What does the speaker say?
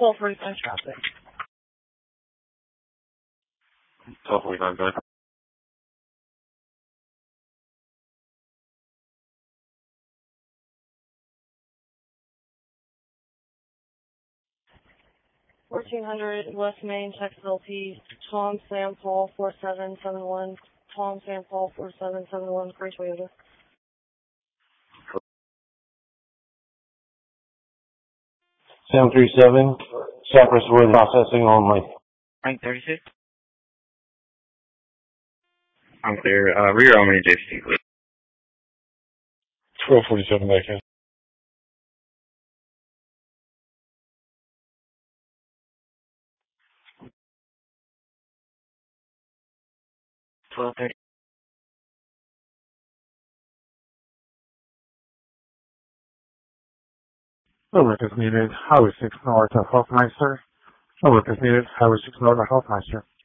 12:45 traffic. 12:45, go ahead. $1,400 West Main, Texas LT, Tom Sam Paul 4771, Tom Sam Paul 4771, Gray Toyota. 737, Cypress Wood processing only. Rank 36. I'm clear. Rear Omni JC, please. 12:47 back in. 12:30. Over is needed. Highway 6 North to Hofmeister. Over is needed. Highway 6 North to Hofmeister.